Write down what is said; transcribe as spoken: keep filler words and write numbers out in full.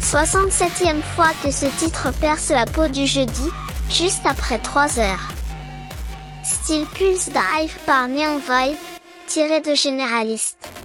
soixante-septième fois que ce titre perce la peau du jeudi, juste après trois heures. Style Pulse Dive par Neon Vibe, tiré de Généraliste.